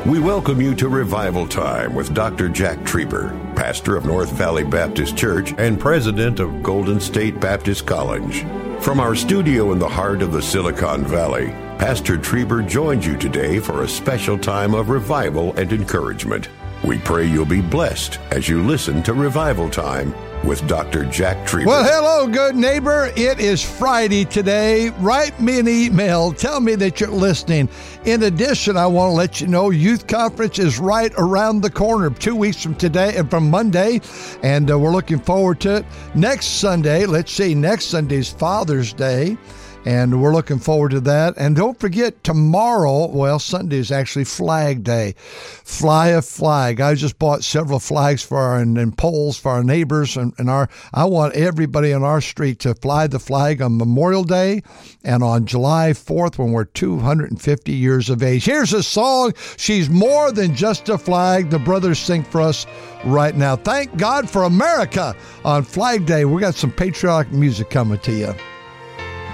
We welcome you to Revival Time with Dr. Jack Trieber, pastor of North Valley Baptist Church and president of Golden State Baptist College. From our studio in the heart of the Silicon Valley, Pastor Trieber joins you today for a special time of revival and encouragement. We pray you'll be blessed as you listen to Revival Time with Dr. Jack Trieber. Well, hello, good neighbor. It is Friday today. Write me an email. Tell me that you're listening. In addition, I want to let you know Youth Conference is right around the corner, 2 weeks from today and from Monday, and we're looking forward to it. Next Sunday, next Sunday is Father's Day, and we're looking forward to that. And don't forget, tomorrow, Sunday is actually Flag Day. Fly a flag. I just bought several flags and poles for our neighbors. And I want everybody on our street to fly the flag on Memorial Day and on July 4th when we're 250 years of age. Here's a song, She's More Than Just a Flag. The brothers sing for us right now. Thank God for America on Flag Day. We got some patriotic music coming to you.